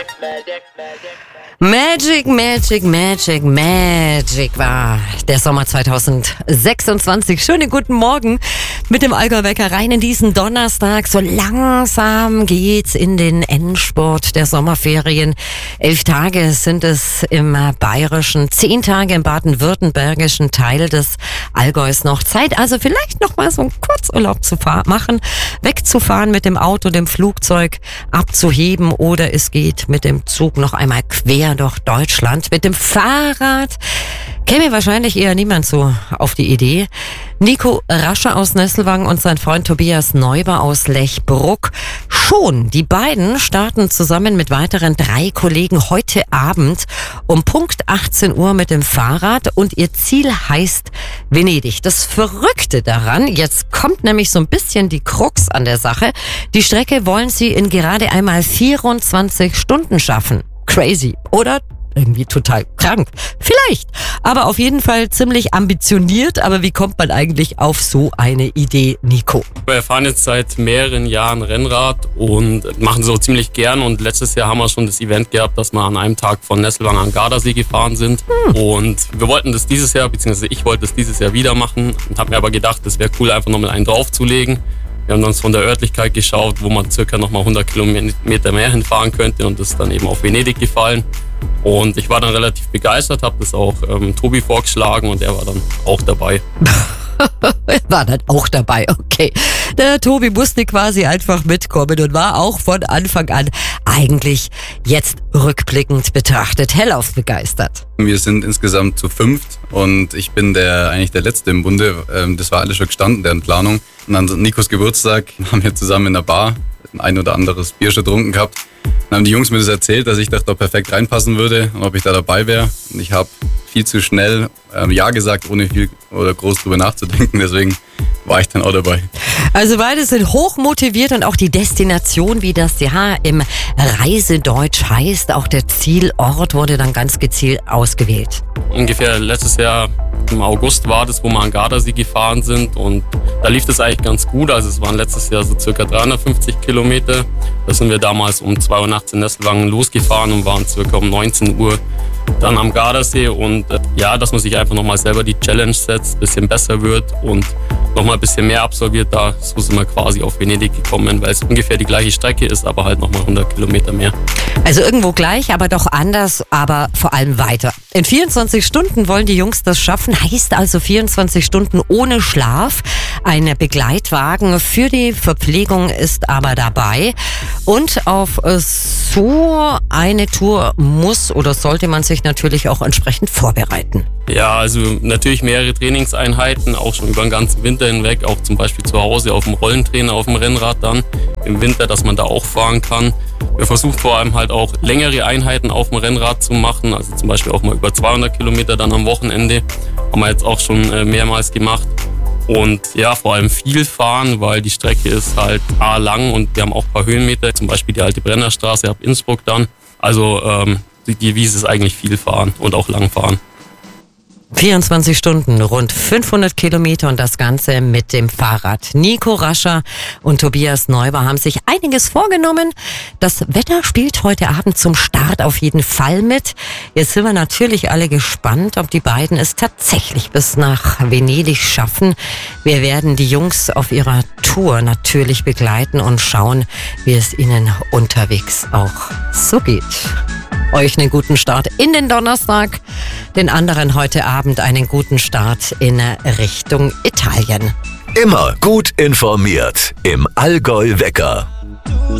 Magic, Magic, Magic, Magic war der Sommer 2026. Schönen guten Morgen mit dem Allgäu-Wecker rein in diesen Donnerstag. So langsam geht's in den Endspurt der Sommerferien. 11 Tage sind es im bayerischen, 10 Tage im baden-württembergischen Teil des Allgäus noch. Zeit also vielleicht noch mal so einen Kurzurlaub zu machen, wegzufahren mit dem Auto, dem Flugzeug, abzuheben oder es geht mit dem Zug noch einmal quer durch Deutschland. Mit dem Fahrrad käme wahrscheinlich eher niemand so auf die Idee. Nico Rascher aus Nesselwang und sein Freund Tobias Neuber aus Lechbruck schon. Die beiden starten zusammen mit weiteren 3 Kollegen heute Abend um Punkt 18 Uhr mit dem Fahrrad und ihr Ziel heißt Venedig. Das Verrückte daran, jetzt kommt nämlich so ein bisschen die Krux an der Sache. Die Strecke wollen sie in gerade einmal 24 Stunden schaffen. Crazy, oder? Irgendwie total krank. Vielleicht. Aber auf jeden Fall ziemlich ambitioniert. Aber wie kommt man eigentlich auf so eine Idee, Nico? Wir fahren jetzt seit mehreren Jahren Rennrad und machen so ziemlich gern. Und letztes Jahr haben wir schon das Event gehabt, dass wir an einem Tag von Nesselwang an Gardasee gefahren sind. Und wir wollten das dieses Jahr, beziehungsweise ich wollte das dieses Jahr wieder machen. Und habe mir aber gedacht, es wäre cool, einfach nochmal einen draufzulegen. Wir haben uns von der Örtlichkeit geschaut, wo man circa nochmal 100 Kilometer mehr hinfahren könnte und das ist dann eben auf Venedig gefallen. Und ich war dann relativ begeistert, habe das auch Tobi vorgeschlagen und er war dann auch dabei. War dann auch dabei, okay. Der Tobi musste quasi einfach mitkommen und war auch von Anfang an eigentlich jetzt rückblickend betrachtet hellauf begeistert. Wir sind insgesamt zu 5 und ich bin eigentlich der Letzte im Bunde. Das war alles schon gestanden, deren Planung. Und an Nikos Geburtstag haben wir zusammen in der Bar ein oder anderes Bier schon getrunken gehabt. Dann haben die Jungs mir das erzählt, dass ich da perfekt reinpassen würde und ob ich da dabei wäre. Und ich habe viel zu schnell Ja gesagt, ohne viel oder groß drüber nachzudenken. Deswegen war ich dann auch dabei. Also beide sind hoch motiviert und auch die Destination, wie das Jahr im Reisedeutsch heißt, auch der Zielort wurde dann ganz gezielt ausgewählt. Ungefähr letztes Jahr im August war das, wo wir an Gardasee gefahren sind und da lief das eigentlich ganz gut. Also es waren letztes Jahr so circa 350 Kilometer. Da sind wir damals um 2 Uhr nachts in Nesselwangen losgefahren und waren circa um 19 Uhr dann am Gardasee und ja, dass man sich einfach nochmal selber die Challenge setzt, ein bisschen besser wird und nochmal ein bisschen mehr absolviert, da so sind wir quasi auf Venedig gekommen, weil es ungefähr die gleiche Strecke ist, aber halt nochmal 100 Kilometer mehr. Also irgendwo gleich, aber doch anders, aber vor allem weiter. In 24 Stunden wollen die Jungs das schaffen, heißt also 24 Stunden ohne Schlaf. Ein Begleitwagen für die Verpflegung ist aber dabei und auf so eine Tour muss oder sollte man sich natürlich auch entsprechend vorbereiten. Ja, also natürlich mehrere Trainingseinheiten, auch schon über den ganzen Winter hinweg, auch zum Beispiel zu Hause auf dem Rollentrainer, auf dem Rennrad dann im Winter, dass man da auch fahren kann. Wir versuchen vor allem halt auch längere Einheiten auf dem Rennrad zu machen, also zum Beispiel auch mal über 200 Kilometer dann am Wochenende, haben wir jetzt auch schon mehrmals gemacht. Und ja, vor allem viel fahren, weil die Strecke ist halt lang und wir haben auch ein paar Höhenmeter, zum Beispiel die alte Brennerstraße ab Innsbruck dann. Also die Devise ist eigentlich viel fahren und auch lang fahren. 24 Stunden, rund 500 Kilometer und das Ganze mit dem Fahrrad. Nico Rascher und Tobias Neuber haben sich einiges vorgenommen. Das Wetter spielt heute Abend zum Start auf jeden Fall mit. Jetzt sind wir natürlich alle gespannt, ob die beiden es tatsächlich bis nach Venedig schaffen. Wir werden die Jungs auf ihrer Tour natürlich begleiten und schauen, wie es ihnen unterwegs auch so geht. Euch einen guten Start in den Donnerstag, den anderen heute Abend einen guten Start in Richtung Italien. Immer gut informiert im Allgäu-Wecker.